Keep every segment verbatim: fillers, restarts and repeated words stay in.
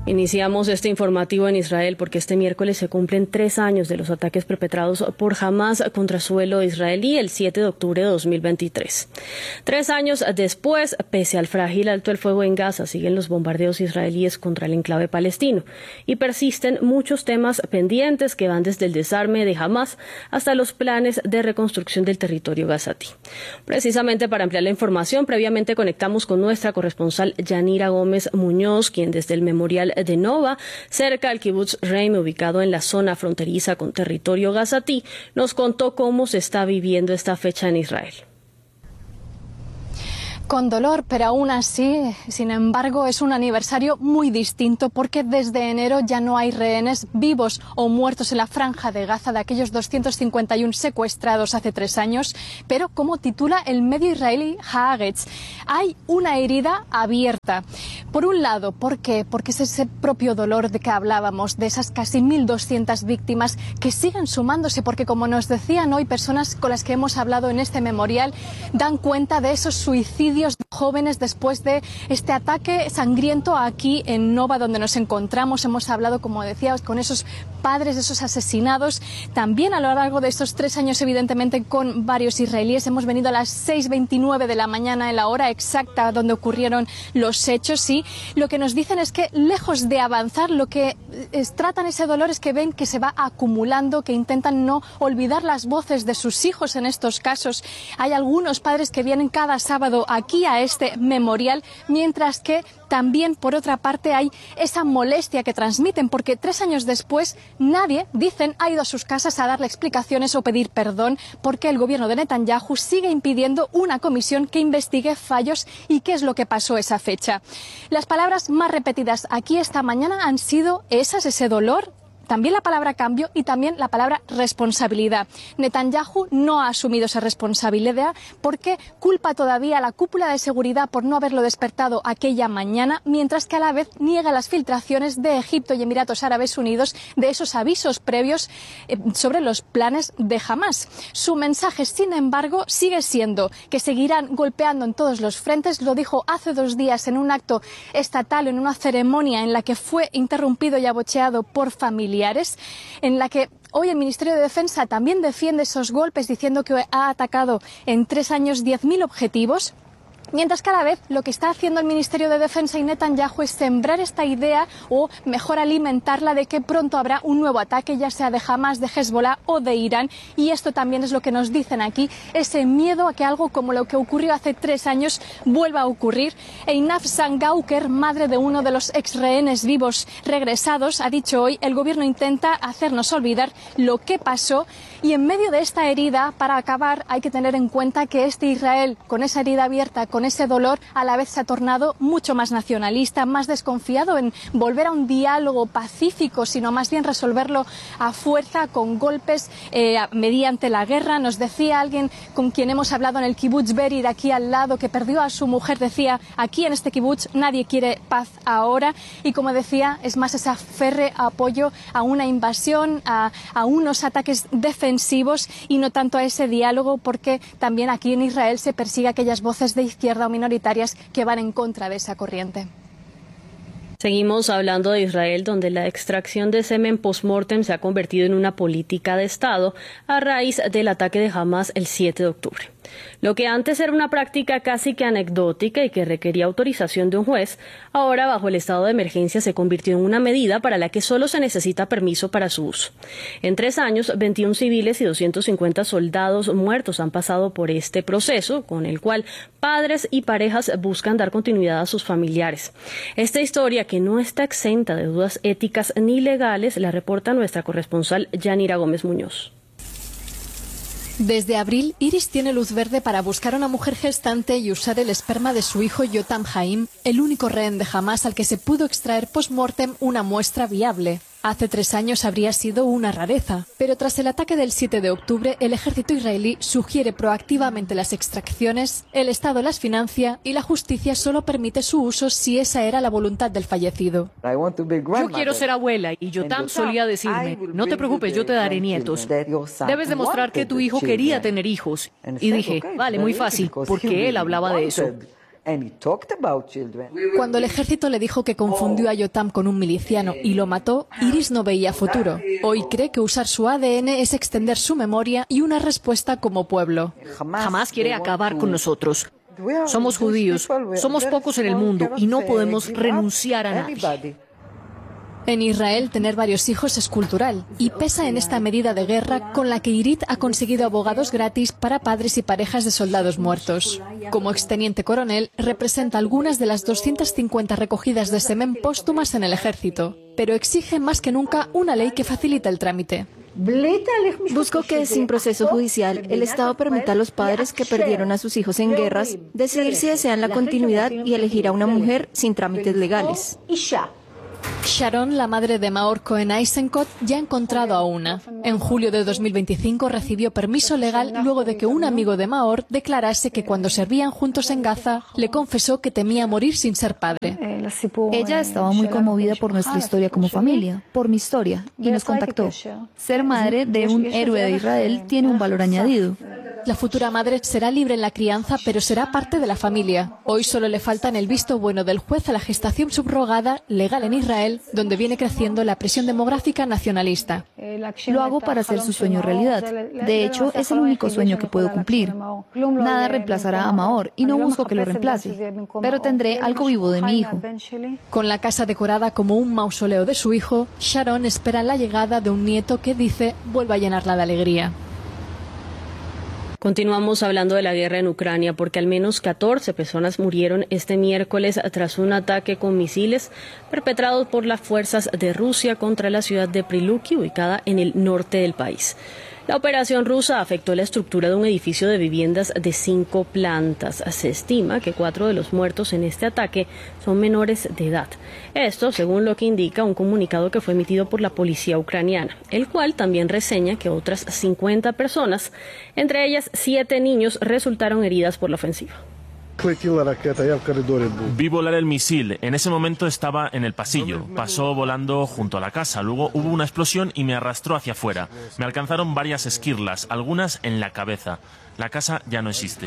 Iniciamos este informativo en Israel porque este miércoles se cumplen tres años de los ataques perpetrados por Hamás contra suelo israelí el siete de octubre de dos mil veintitrés. Tres años después, pese al frágil alto el fuego en Gaza, siguen los bombardeos israelíes contra el enclave palestino y persisten muchos temas pendientes que van desde el desarme de Hamás hasta los planes de reconstrucción del territorio gazatí. Precisamente para ampliar la información, previamente conectamos con nuestra corresponsal Yanira Gómez Muñoz, quien desde el memorial de Nova, cerca al Kibutz Reim, ubicado en la zona fronteriza con territorio gazatí, nos contó cómo se está viviendo esta fecha en Israel. Con dolor, pero aún así, sin embargo, es un aniversario muy distinto porque desde enero ya no hay rehenes vivos o muertos en la franja de Gaza de aquellos doscientos cincuenta y uno secuestrados hace tres años, pero como titula el medio israelí Haaretz, hay una herida abierta. Por un lado, ¿por qué? Porque es ese propio dolor de que hablábamos, de esas casi mil doscientas víctimas que siguen sumándose, porque como nos decían hoy personas con las que hemos hablado en este memorial, dan cuenta de esos suicidios de jóvenes después de este ataque sangriento aquí en Nova, donde nos encontramos. Hemos hablado, como decía, con esos padres de esos asesinados. También a lo largo de estos tres años, evidentemente, con varios israelíes. Hemos venido a las seis veintinueve de la mañana, en la hora exacta donde ocurrieron los hechos. Y lo que nos dicen es que, lejos de avanzar, lo que es, tratan ese dolor es que ven que se va acumulando, que intentan no olvidar las voces de sus hijos en estos casos. Hay algunos padres que vienen cada sábado aquí aquí a este memorial, mientras que también, por otra parte, hay esa molestia que transmiten, porque tres años después nadie, dicen, ha ido a sus casas a darle explicaciones o pedir perdón, porque el gobierno de Netanyahu sigue impidiendo una comisión que investigue fallos y qué es lo que pasó esa fecha. Las palabras más repetidas aquí esta mañana han sido esas, ese dolor, también la palabra cambio y también la palabra responsabilidad. Netanyahu no ha asumido esa responsabilidad porque culpa todavía a la cúpula de seguridad por no haberlo despertado aquella mañana, mientras que a la vez niega las filtraciones de Egipto y Emiratos Árabes Unidos de esos avisos previos eh, sobre los planes de Hamás. Su mensaje, sin embargo, sigue siendo que seguirán golpeando en todos los frentes. Lo dijo hace dos días en un acto estatal, en una ceremonia en la que fue interrumpido y abucheado por familiares, en la que hoy el Ministerio de Defensa también defiende esos golpes, diciendo que ha atacado en tres años diez mil objetivos. Mientras cada vez lo que está haciendo el Ministerio de Defensa y Netanyahu es sembrar esta idea, o mejor alimentarla, de que pronto habrá un nuevo ataque, ya sea de Hamás, de Hezbollah o de Irán. Y esto también es lo que nos dicen aquí, ese miedo a que algo como lo que ocurrió hace tres años vuelva a ocurrir. Einaf Sangauker, madre de uno de los ex rehenes vivos regresados, ha dicho hoy: el gobierno intenta hacernos olvidar lo que pasó. Y en medio de esta herida, para acabar, hay que tener en cuenta que este Israel, con esa herida abierta, con ese dolor, a la vez se ha tornado mucho más nacionalista, más desconfiado en volver a un diálogo pacífico, sino más bien resolverlo a fuerza, con golpes, eh, mediante la guerra. Nos decía alguien con quien hemos hablado en el kibutz Be'eri, de aquí al lado, que perdió a su mujer, decía: aquí en este kibutz nadie quiere paz ahora. Y como decía, es más ese férreo apoyo a una invasión, a, a unos ataques defensivos, y no tanto a ese diálogo, porque también aquí en Israel se persigue a aquellas voces de izquierda o minoritarias que van en contra de esa corriente. Seguimos hablando de Israel, donde la extracción de semen post-mortem se ha convertido en una política de Estado a raíz del ataque de Hamás el siete de octubre. Lo que antes era una práctica casi que anecdótica y que requería autorización de un juez, ahora bajo el estado de emergencia se convirtió en una medida para la que solo se necesita permiso para su uso. En tres años, veintiún civiles y doscientos cincuenta soldados muertos han pasado por este proceso, con el cual padres y parejas buscan dar continuidad a sus familiares. Esta historia, que no está exenta de dudas éticas ni legales, la reporta nuestra corresponsal Yanira Gómez Muñoz. Desde abril, Iris tiene luz verde para buscar a una mujer gestante y usar el esperma de su hijo Yotam Haim, el único rehén de Hamás al que se pudo extraer post-mortem una muestra viable. Hace tres años habría sido una rareza, pero tras el ataque del siete de octubre, el ejército israelí sugiere proactivamente las extracciones, el Estado las financia y la justicia solo permite su uso si esa era la voluntad del fallecido. Yo quiero ser abuela y Yotam solía decirme: no te preocupes, yo te daré nietos. Debes demostrar que tu hijo quería tener hijos. Y dije: vale, muy fácil, porque él hablaba de eso. Cuando el ejército le dijo que confundió a Yotam con un miliciano y lo mató, Iris no veía futuro. Hoy cree que usar su A D N es extender su memoria y una respuesta como pueblo. Jamás quiere acabar con nosotros. Somos judíos, somos pocos en el mundo y no podemos renunciar a nadie. En Israel, tener varios hijos es cultural y pesa en esta medida de guerra con la que Irit ha conseguido abogados gratis para padres y parejas de soldados muertos. Como exteniente coronel, representa algunas de las doscientas cincuenta recogidas de semen póstumas en el ejército, pero exige más que nunca una ley que facilite el trámite. Busco que, sin proceso judicial, el Estado permita a los padres que perdieron a sus hijos en guerras decidir si desean la continuidad y elegir a una mujer sin trámites legales. Sharon, la madre de Maor Cohen Eisenkot, ya ha encontrado a una. En julio de dos mil veinticinco recibió permiso legal luego de que un amigo de Maor declarase que cuando servían juntos en Gaza, le confesó que temía morir sin ser padre. Ella estaba muy conmovida por nuestra historia como familia, por mi historia, y nos contactó. Ser madre de un héroe de Israel tiene un valor añadido. La futura madre será libre en la crianza, pero será parte de la familia. Hoy solo le faltan el visto bueno del juez a la gestación subrogada, legal en Israel, donde viene creciendo la presión demográfica nacionalista. Lo hago para hacer su sueño realidad. De hecho, es el único sueño que puedo cumplir. Nada reemplazará a Maor y no busco que lo reemplace, pero tendré algo vivo de mi hijo. Con la casa decorada como un mausoleo de su hijo, Sharon espera la llegada de un nieto que dice vuelva a llenarla de alegría. Continuamos hablando de la guerra en Ucrania porque al menos catorce personas murieron este miércoles tras un ataque con misiles perpetrado por las fuerzas de Rusia contra la ciudad de Prilupki, ubicada en el norte del país. La operación rusa afectó la estructura de un edificio de viviendas de cinco plantas. Se estima que cuatro de los muertos en este ataque son menores de edad. Esto, según lo que indica un comunicado que fue emitido por la policía ucraniana, el cual también reseña que otras cincuenta personas, entre ellas siete niños, resultaron heridas por la ofensiva. Vi volar el misil. En ese momento estaba en el pasillo. Pasó volando junto a la casa. Luego hubo una explosión y me arrastró hacia afuera. Me alcanzaron varias esquirlas, algunas en la cabeza. La casa ya no existe.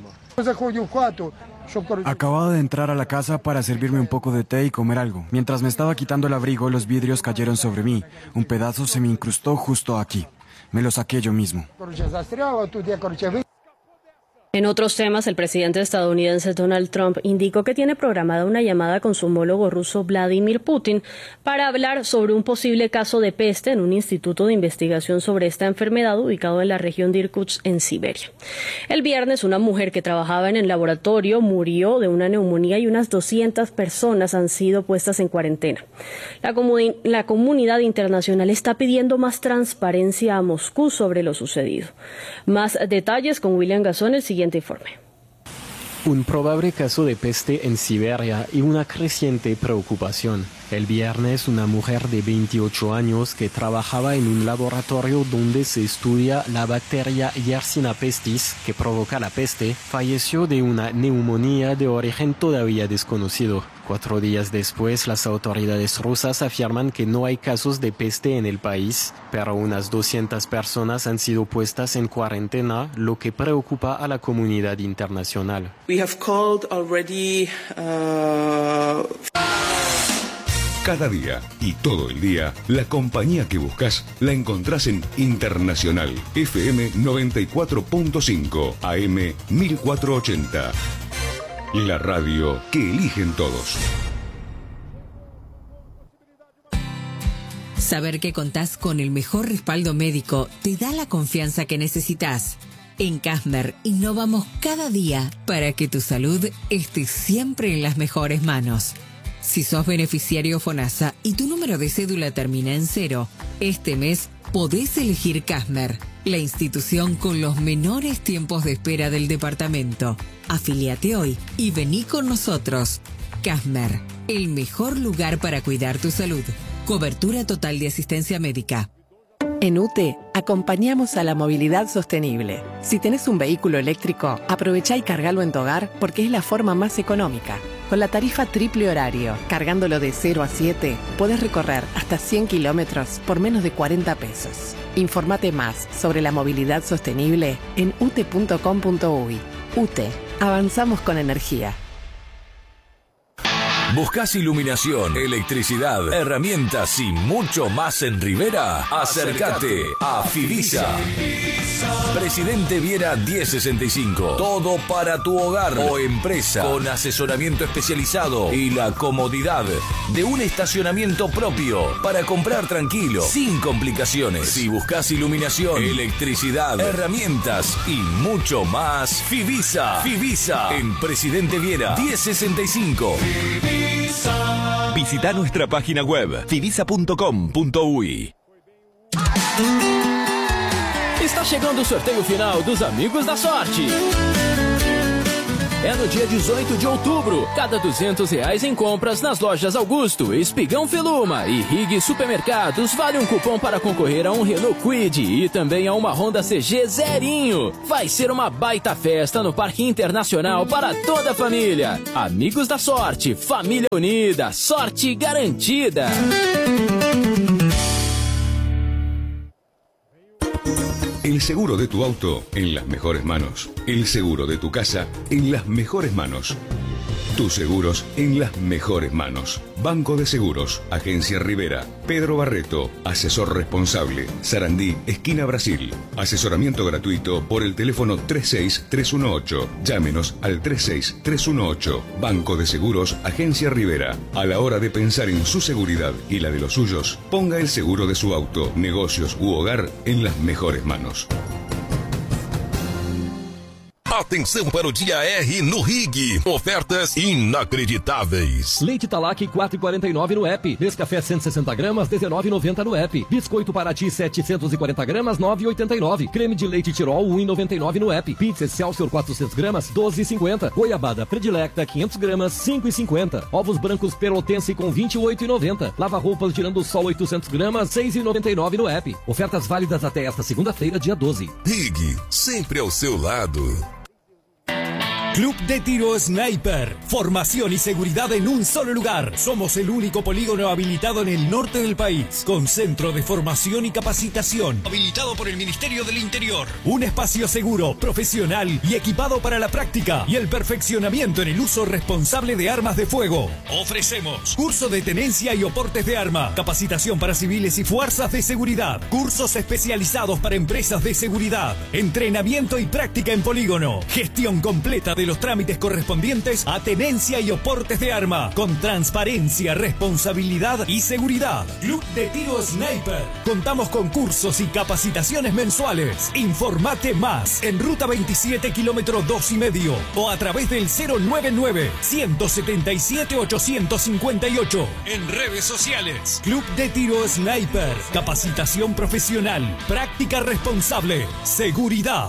Acababa de entrar a la casa para servirme un poco de té y comer algo. Mientras me estaba quitando el abrigo, los vidrios cayeron sobre mí. Un pedazo se me incrustó justo aquí. Me lo saqué yo mismo. En otros temas, el presidente estadounidense Donald Trump indicó que tiene programada una llamada con su homólogo ruso Vladimir Putin para hablar sobre un posible caso de peste en un instituto de investigación sobre esta enfermedad ubicado en la región de Irkutsk, en Siberia. El viernes, una mujer que trabajaba en el laboratorio murió de una neumonía y unas doscientas personas han sido puestas en cuarentena. La, comuni- la comunidad internacional está pidiendo más transparencia a Moscú sobre lo sucedido. Más detalles con William Gazón, el siguiente informe. Un probable caso de peste en Siberia y una creciente preocupación. El viernes, una mujer de veintiocho años que trabajaba en un laboratorio donde se estudia la bacteria Yersinia pestis, que provoca la peste, falleció de una neumonía de origen todavía desconocido. Cuatro días después, las autoridades rusas afirman que no hay casos de peste en el país, pero unas doscientas personas han sido puestas en cuarentena, lo que preocupa a la comunidad internacional. We have called already, uh... Cada día y todo el día, la compañía que buscas la encontrás en Internacional F M noventa y cuatro punto cinco, A M mil cuatrocientos ochenta. La radio que eligen todos. Saber que contás con el mejor respaldo médico te da la confianza que necesitas. En Casmer innovamos cada día para que tu salud esté siempre en las mejores manos. Si sos beneficiario FONASA y tu número de cédula termina en cero, este mes podés elegir Casmer, la institución con los menores tiempos de espera del departamento. Afíliate hoy y vení con nosotros. Casmer, el mejor lugar para cuidar tu salud. Cobertura total de asistencia médica. En U T E acompañamos a la movilidad sostenible. Si tenés un vehículo eléctrico, aprovechá y cargalo en tu hogar porque es la forma más económica. Con la tarifa triple horario, cargándolo de cero a siete, podés recorrer hasta cien kilómetros por menos de cuarenta pesos. Informate más sobre la movilidad sostenible en u t e punto com punto u y. U T E, avanzamos con energía. ¿Buscas iluminación, electricidad, herramientas y mucho más en Rivera? Acércate a Fivisa. Presidente Viera diez sesenta y cinco. Todo para tu hogar o empresa, con asesoramiento especializado y la comodidad de un estacionamiento propio para comprar tranquilo, sin complicaciones. Si buscas iluminación, electricidad, herramientas y mucho más, Fivisa. Fivisa en Presidente Viera diez sesenta y cinco. Visita nuestra página web fivisa ponto com ponto ui. Está chegando o sorteio final dos Amigos da Sorte. É no dia dezoito de outubro. Cada duzentos reais em compras nas lojas Augusto, Espigão Feluma e Rig Supermercados vale um cupom para concorrer a um Renault Kwid e também a uma Honda C G zerinho. Vai ser uma baita festa no Parque Internacional para toda a família. Amigos da Sorte, família unida, sorte garantida. El seguro de tu auto en las mejores manos. El seguro de tu casa en las mejores manos. Tus seguros en las mejores manos. Banco de Seguros, Agencia Rivera, Pedro Barreto, asesor responsable, Sarandí, esquina Brasil. Asesoramiento gratuito por el teléfono tres seis tres uno ocho. Llámenos al tres seis tres uno ocho. Banco de Seguros, Agencia Rivera. A la hora de pensar en su seguridad y la de los suyos, ponga el seguro de su auto, negocios u hogar en las mejores manos. Atenção para o dia R no Rig. Ofertas inacreditáveis. Leite Talac quatro reais e quarenta e nove no app. Nescafé cento e sessenta gramas, dezenove reais e noventa no app. Biscoito Paraty setecentos e quarenta gramas, nove reais e oitenta e nove. Creme de leite Tirol, um real e noventa e nove no app. Pizza Excelsior quatrocentas gramas, doze reais e cinquenta. Goiabada Predilecta quinhentas gramas, cinco reais e cinquenta. Ovos brancos Pelotense com vinte e oito reais e noventa. Lava-roupas Girando Sol oitocentas gramas, seis reais e noventa e nove no app. Ofertas válidas até esta segunda-feira, dia doze. Rig, sempre ao seu lado. Club de Tiro Sniper. Formación y seguridad en un solo lugar. Somos el único polígono habilitado en el norte del país, con centro de formación y capacitación. Habilitado por el Ministerio del Interior. Un espacio seguro, profesional y equipado para la práctica y el perfeccionamiento en el uso responsable de armas de fuego. Ofrecemos curso de tenencia y oportes de arma, capacitación para civiles y fuerzas de seguridad, cursos especializados para empresas de seguridad, entrenamiento y práctica en polígono, gestión completa de los trámites correspondientes a tenencia y oportes de arma, con transparencia, responsabilidad y seguridad. Club de Tiro Sniper. Contamos con cursos y capacitaciones mensuales. Informate más en Ruta veintisiete, kilómetro dos y medio, o a través del cero nueve nueve, uno siete siete, ocho cinco ocho. En redes sociales. Club de Tiro Sniper. Capacitación profesional, práctica responsable, seguridad.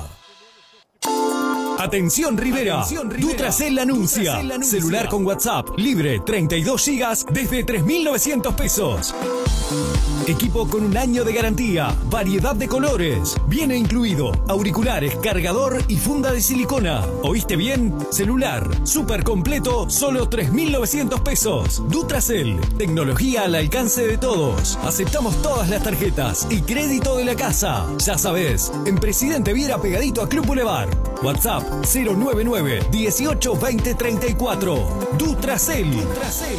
Atención Rivera, Atención, Rivera. Dutracell anuncia. Dutracell anuncia. Celular con WhatsApp, libre, treinta y dos gigas, desde tres mil novecientos pesos. Equipo con un año de garantía, variedad de colores. Viene incluido auriculares, cargador y funda de silicona. ¿Oíste bien? Celular, súper completo, solo tres mil novecientos pesos. Dutracell, tecnología al alcance de todos. Aceptamos todas las tarjetas y crédito de la casa. Ya sabes, en Presidente Viera pegadito a Club Boulevard. WhatsApp cero nueve nueve, dieciocho, veinte, treinta y cuatro. Dutracell. Dutracell.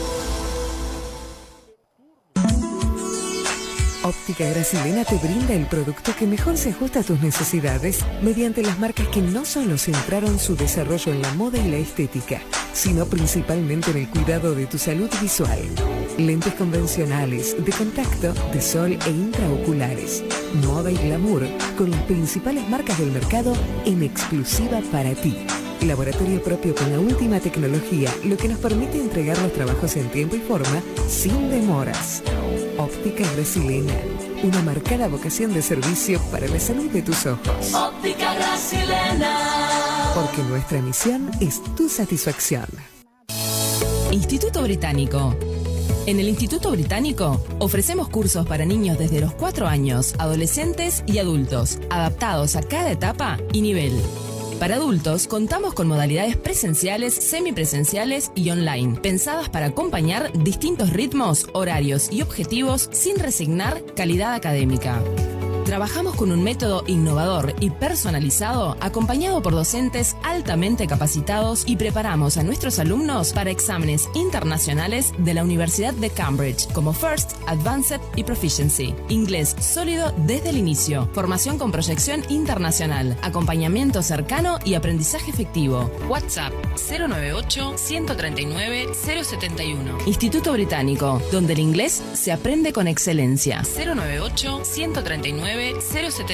Óptica Gracilena te brinda el producto que mejor se ajusta a tus necesidades mediante las marcas que no solo centraron su desarrollo en la moda y la estética, sino principalmente en el cuidado de tu salud visual. Lentes convencionales, de contacto, de sol e intraoculares, moda y glamour, con las principales marcas del mercado en exclusiva para ti. Laboratorio propio con la última tecnología, lo que nos permite entregar los trabajos en tiempo y forma sin demoras. Óptica Gracilena, una marcada vocación de servicio para la salud de tus ojos. Óptica Gracilena. Porque nuestra misión es tu satisfacción. Instituto Británico. En el Instituto Británico ofrecemos cursos para niños desde los cuatro años, adolescentes y adultos, adaptados a cada etapa y nivel. Para adultos, contamos con modalidades presenciales, semipresenciales y online, pensadas para acompañar distintos ritmos, horarios y objetivos sin resignar calidad académica. Trabajamos con un método innovador y personalizado, acompañado por docentes altamente capacitados, y preparamos a nuestros alumnos para exámenes internacionales de la Universidad de Cambridge, como First, Advanced y Proficiency. Inglés sólido desde el inicio. Formación con proyección internacional. Acompañamiento cercano y aprendizaje efectivo. WhatsApp cero nueve ocho, uno tres nueve, cero siete uno. Instituto Británico, donde el inglés se aprende con excelencia. cero nueve ocho, uno tres nueve, cero siete